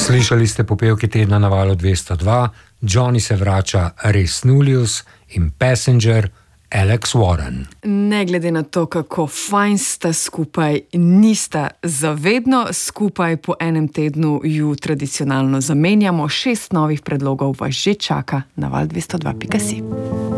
Slišali ste popevke tedna na valu 202, Johnny se vrača, Res Nullius in Passenger, Alex Warren. Ne glede na to, kako fajn sta skupaj, nista zavedno skupaj. Po enem tednu ju tradicionalno zamenjamo. 6 novih predlogov vas že čaka na val202.si.